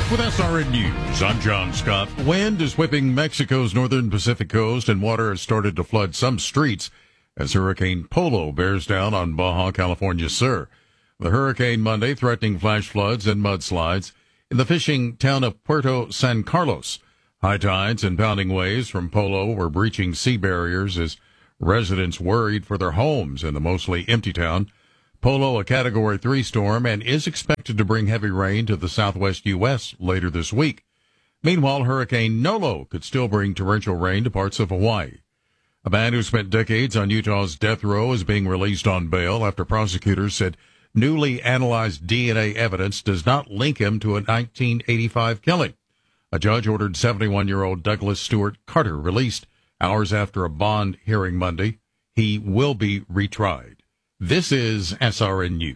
With SRN News, I'm John Scott. Wind is whipping Mexico's northern Pacific coast, and water has started to flood some streets as Hurricane Polo bears down on Baja California Sur. The hurricane Monday threatening flash floods and mudslides in the fishing town of Puerto San Carlos. High tides and pounding waves from Polo were breaching sea barriers as residents worried for their homes in the mostly empty town. Polo, a Category 3 storm, and is expected to bring heavy rain to the southwest U.S. later this week. Meanwhile, Hurricane Nolo could still bring torrential rain to parts of Hawaii. A man who spent decades on Utah's death row is being released on bail after prosecutors said newly analyzed DNA evidence does not link him to a 1985 killing. A judge ordered 71-year-old Douglas Stewart Carter released hours after a bond hearing Monday. He will be retried. This is SRN News.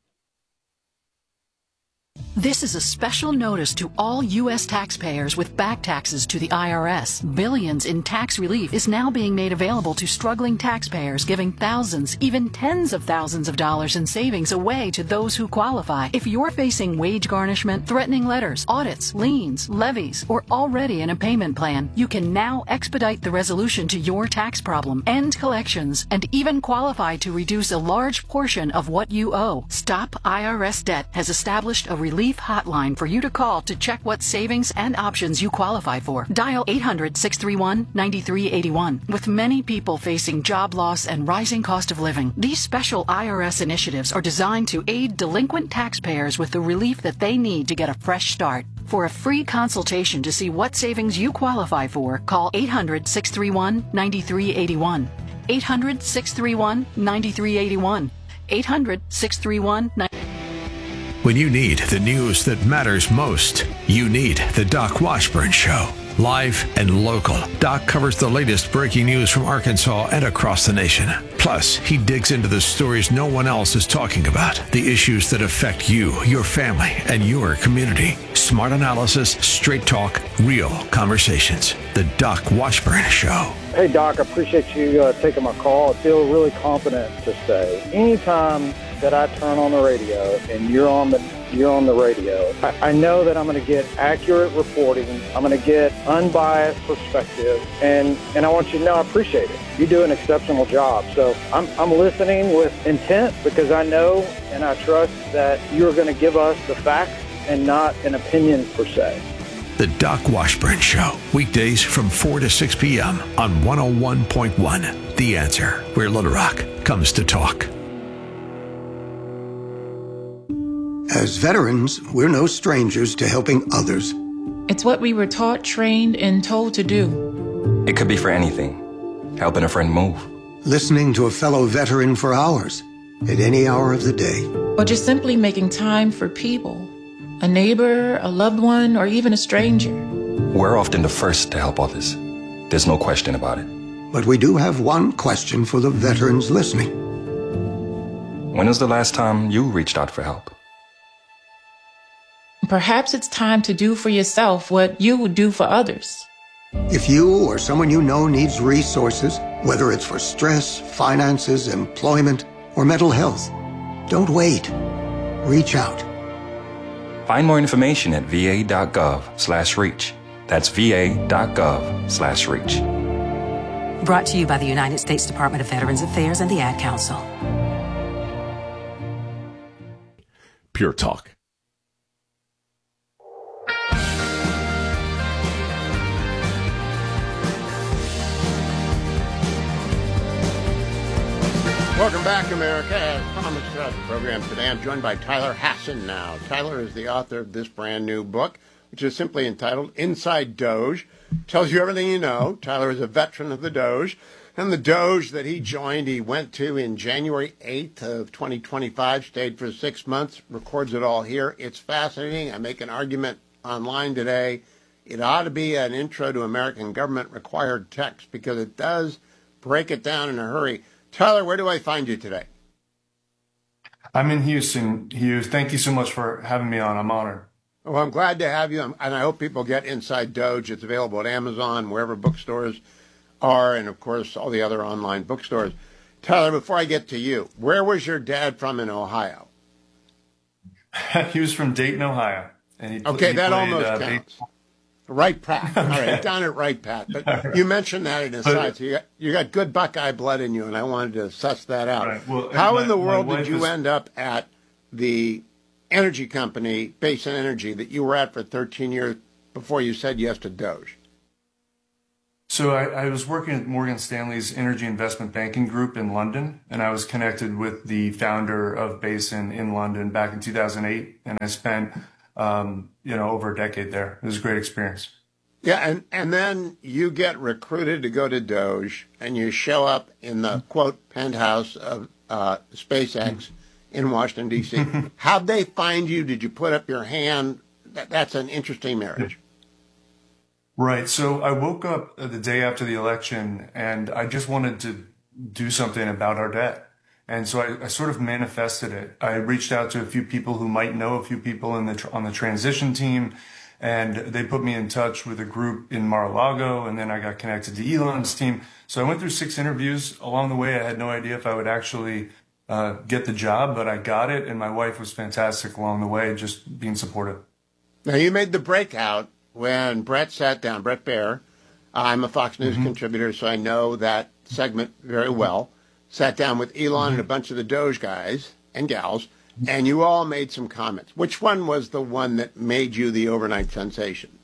This is a special notice to all U.S. taxpayers with back taxes to the IRS. Billions in tax relief is now being made available to struggling taxpayers, giving thousands, even tens of thousands of dollars in savings away to those who qualify. If you're facing wage garnishment, threatening letters, audits, liens, levies, or already in a payment plan, you can now expedite the resolution to your tax problem, end collections, and even qualify to reduce a large portion of what you owe. Stop IRS Debt has established a relief hotline for you to call to check what savings and options you qualify for. Dial 800-631-9381. With many people facing job loss and rising cost of living, these special IRS initiatives are designed to aid delinquent taxpayers with the relief that they need to get a fresh start. For a free consultation to see what savings you qualify for, call 800-631-9381. 800-631-9381. 800-631-9381. When you need the news that matters most, you need the Doc Washburn Show. Live and local, Doc covers the latest breaking news from Arkansas and across the nation. Plus, he digs into the stories no one else is talking about, the issues that affect you, your family, and your community. Smart analysis, straight talk, real conversations. The Doc Washburn Show. Hey, Doc, I appreciate you taking my call. I feel really confident to say anytime that I turn on the radio and you're on the radio, I know that I'm going to get accurate reporting. I'm going to get unbiased perspective, and I want you to know I appreciate it. You do an exceptional job. So I'm listening with intent because I know and I trust that you're going to give us the facts and not an opinion per se. The Doc Washburn Show, weekdays from 4 to 6 p.m. on 101.1. The Answer, where Little Rock comes to talk. As veterans, we're no strangers to helping others. It's what we were taught, trained, and told to do. It could be for anything. Helping a friend move. Listening to a fellow veteran for hours, at any hour of the day. Or just simply making time for people. A neighbor, a loved one, or even a stranger. We're often the first to help others. There's no question about it. But we do have one question for the veterans listening. When was the last time you reached out for help? Perhaps it's time to do for yourself what you would do for others. If you or someone you know needs resources, whether it's for stress, finances, employment, or mental health, don't wait. Reach out. Find more information at va.gov/reach. That's va.gov/reach. Brought to you by the United States Department of Veterans Affairs and the Ad Council. Pure Talk. Welcome back, America. As promised throughout the program today, I'm joined by Tyler Hasson now. Tyler is the author of this brand new book, which is simply entitled Inside Doge. Tells you everything you know. Tyler is a veteran of the Doge. And the Doge that he joined, he went to in January 8th of 2025, stayed for 6 months, records it all here. It's fascinating. I make an argument online today. It ought to be an intro to American government required text because it does break it down in a hurry. Tyler, where do I find you today? I'm in Houston, Hughes. Thank you so much for having me on. I'm honored. Well, I'm glad to have you, and I hope people get Inside Doge. It's available at Amazon, wherever bookstores are, and, of course, all the other online bookstores. Tyler, before I get to you, where was your dad from in Ohio? He was from Dayton, Ohio. And that almost counts. Wright Pat. All right, down at Wright Pat. But you mentioned that in aside, so you got good Buckeye blood in you, and I wanted to suss that out. Right. Well, how in the world did you end up at the energy company, Basin Energy, that you were at for 13 years before you said yes to Doge? So I was working at Morgan Stanley's Energy Investment Banking Group in London, and I was connected with the founder of Basin in London back in 2008, and I spent over a decade there. It was a great experience. Yeah, and then you get recruited to go to Doge, and you show up in the, quote, penthouse of SpaceX in Washington, D.C. How'd they find you? Did you put up your hand? That's an interesting marriage. Right. So I woke up the day after the election, and I just wanted to do something about our debt. And so I sort of manifested it. I reached out to a few people who might know a few people on the transition team, and they put me in touch with a group in Mar-a-Lago, and then I got connected to Elon's team. So I went through 6 interviews. Along the way, I had no idea if I would actually get the job, but I got it, and my wife was fantastic along the way, just being supportive. Now, you made the breakout when Brett sat down, Bret Baier. I'm a Fox News contributor, so I know that segment very well. Sat down with Elon and a bunch of the Doge guys and gals, and you all made some comments. Which one was the one that made you the overnight sensation?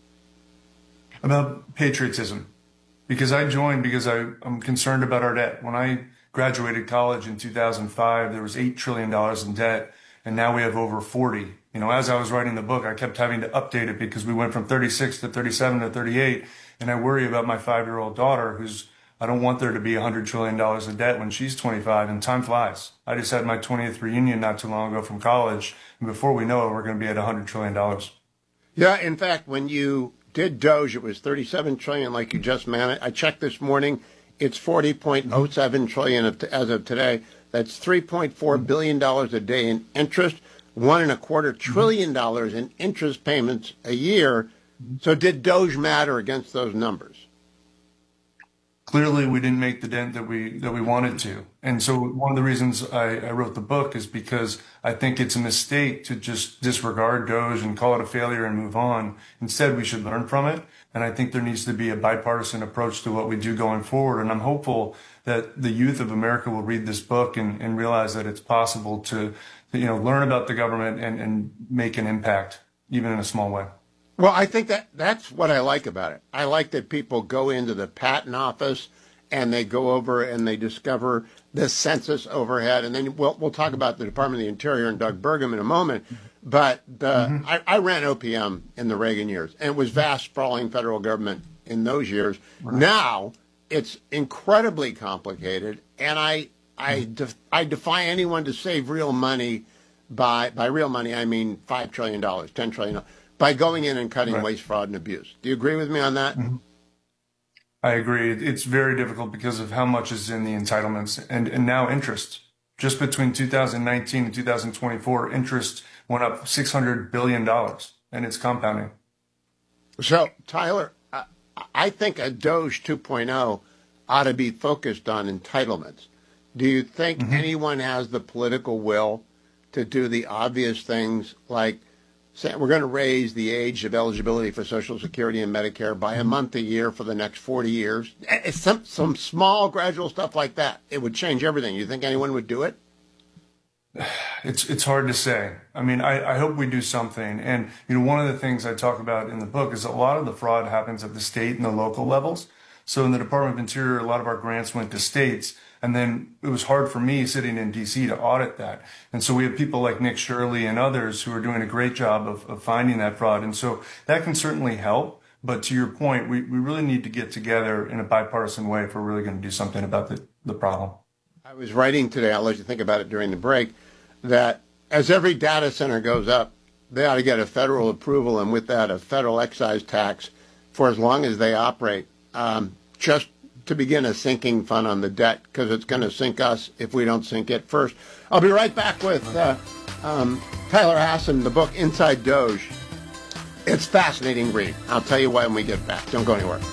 About patriotism. Because I joined because I'm concerned about our debt. When I graduated college in 2005, there was $8 trillion in debt, and now we have over 40. As I was writing the book, I kept having to update it because we went from 36 to 37 to 38, and I worry about my 5-year-old daughter I don't want there to be $100 trillion of debt when she's 25, and time flies. I just had my 20th reunion not too long ago from college, and before we know it, we're going to be at $100 trillion. Yeah, in fact, when you did Doge, it was $37 trillion like you just managed. I checked this morning. It's $40.07 trillion as of today. That's $3.4 billion a day in interest, $1.25 trillion in interest payments a year. So did Doge matter against those numbers? Clearly, we didn't make the dent that we wanted to. And so one of the reasons I wrote the book is because I think it's a mistake to just disregard Doge and call it a failure and move on. Instead, we should learn from it. And I think there needs to be a bipartisan approach to what we do going forward. And I'm hopeful that the youth of America will read this book and realize that it's possible to learn about the government and make an impact, even in a small way. Well, I think that's what I like about it. I like that people go into the patent office and they go over and they discover the census overhead. And then we'll talk about the Department of the Interior and Doug Burgum in a moment. But I ran OPM in the Reagan years, and it was vast, sprawling federal government in those years. Right. Now it's incredibly complicated, and I defy anyone to save real money. By real money, I mean $5 trillion, $10 trillion. By going in and cutting waste, fraud, and abuse. Do you agree with me on that? I agree. It's very difficult because of how much is in the entitlements and now interest. Just between 2019 and 2024, interest went up $600 billion, and it's compounding. So, Tyler, I think a Doge 2.0 ought to be focused on entitlements. Do you think anyone has the political will to do the obvious things like we're going to raise the age of eligibility for Social Security and Medicare by a month a year for the next 40 years. It's some small, gradual stuff like that. It would change everything. You think anyone would do it? It's hard to say. I mean, I hope we do something. And, one of the things I talk about in the book is a lot of the fraud happens at the state and the local levels. So in the Department of Interior, a lot of our grants went to states. And then it was hard for me sitting in D.C. to audit that. And so we have people like Nick Shirley and others who are doing a great job of finding that fraud. And so that can certainly help. But to your point, we really need to get together in a bipartisan way if we're really going to do something about the problem. I was writing today, I'll let you think about it during the break, that as every data center goes up, they ought to get a federal approval, and with that, a federal excise tax for as long as they operate, just to begin a sinking fund on the debt, because it's going to sink us if we don't sink it first. I'll be right back with Tyler Hasson, the book Inside Doge. It's fascinating read. I'll tell you why when we get back. Don't go anywhere.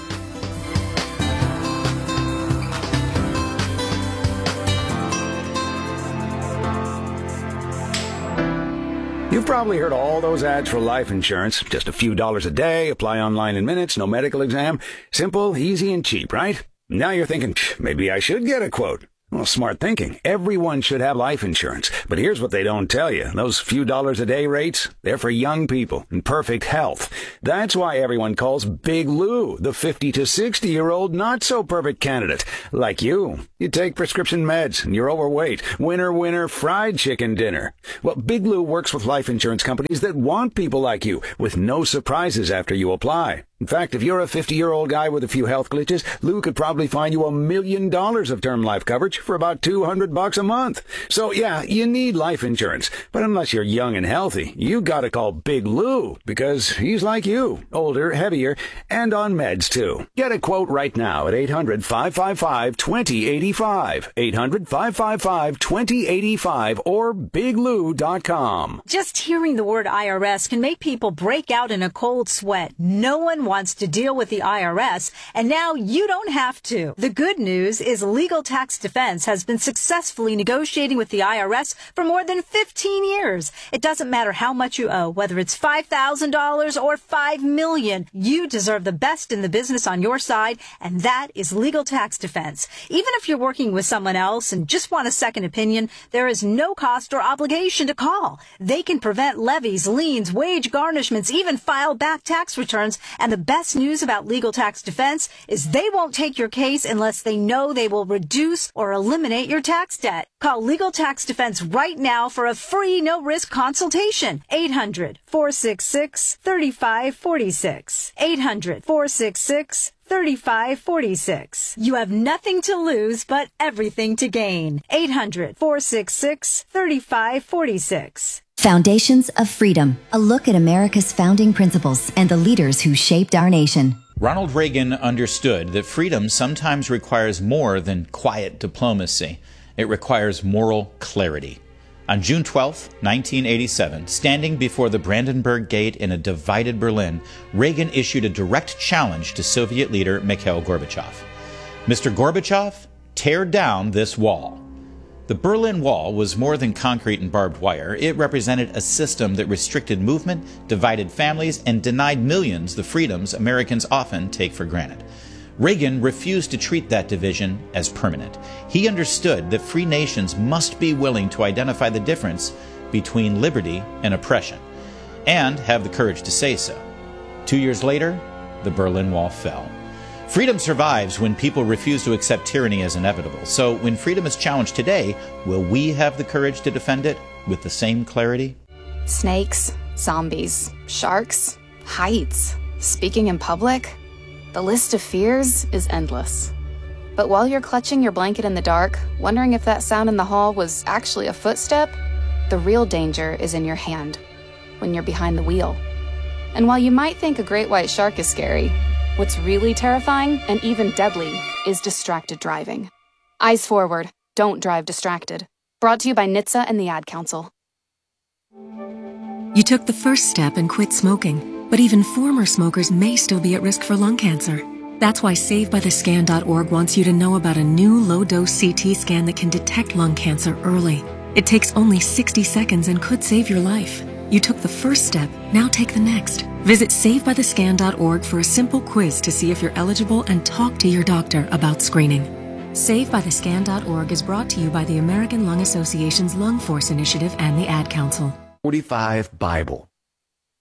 You've probably heard all those ads for life insurance. Just a few dollars a day, apply online in minutes, no medical exam. Simple, easy, and cheap, right? Now you're thinking, maybe I should get a quote. Well, smart thinking. Everyone should have life insurance. But here's what they don't tell you. Those few dollars a day rates, they're for young people in perfect health. That's why everyone calls Big Lou the 50 to 60-year-old not-so-perfect candidate. Like you. You take prescription meds and you're overweight. Winner, fried chicken dinner. Well, Big Lou works with life insurance companies that want people like you with no surprises after you apply. In fact, if you're a 50-year-old guy with a few health glitches, Lou could probably find you $1 million of term life coverage for about $200 a month. So yeah, you need life insurance. But unless you're young and healthy, you gotta call Big Lou because he's like you, older, heavier, and on meds too. Get a quote right now at 800-555-2085. 800-555-2085 or biglou.com. Just hearing the word IRS can make people break out in a cold sweat. No one wants to deal with the IRS, and now you don't have to. The good news is Legal Tax Defense has been successfully negotiating with the IRS for more than 15 years. It doesn't matter how much you owe, whether it's $5,000 or $5 million. You deserve the best in the business on your side, and that is Legal Tax Defense. Even if you're working with someone else and just want a second opinion, there is no cost or obligation to call. They can prevent levies, liens, wage garnishments, even file back tax returns, and the best news about Legal Tax Defense is they won't take your case unless they know they will reduce or eliminate your tax debt. Call Legal Tax Defense right now for a free no-risk consultation. 800-466-3546. 800-466-3546. You have nothing to lose but everything to gain. 800-466-3546. Foundations of Freedom, a look at America's founding principles and the leaders who shaped our nation. Ronald Reagan understood that freedom sometimes requires more than quiet diplomacy. It requires moral clarity. On June 12, 1987, standing before the Brandenburg Gate in a divided Berlin, Reagan issued a direct challenge to Soviet leader Mikhail Gorbachev. Mr. Gorbachev, tear down this wall. The Berlin Wall was more than concrete and barbed wire. It represented a system that restricted movement, divided families, and denied millions the freedoms Americans often take for granted. Reagan refused to treat that division as permanent. He understood that free nations must be willing to identify the difference between liberty and oppression, and have the courage to say so. 2 years later, the Berlin Wall fell. Freedom survives when people refuse to accept tyranny as inevitable. So when freedom is challenged today, will we have the courage to defend it with the same clarity? Snakes, zombies, sharks, heights, speaking in public. The list of fears is endless. But while you're clutching your blanket in the dark, wondering if that sound in the hall was actually a footstep, the real danger is in your hand, when you're behind the wheel. And while you might think a great white shark is scary, what's really terrifying and even deadly is distracted driving. Eyes forward. Don't drive distracted. Brought to you by NHTSA and the Ad Council. You took the first step and quit smoking, but even former smokers may still be at risk for lung cancer. That's why SaveByTheScan.org wants you to know about a new low-dose CT scan that can detect lung cancer early. It takes only 60 seconds and could save your life. You took the first step, now take the next. Visit SaveByTheScan.org for a simple quiz to see if you're eligible and talk to your doctor about screening. SaveByTheScan.org is brought to you by the American Lung Association's Lung Force Initiative and the Ad Council. 45 Bible.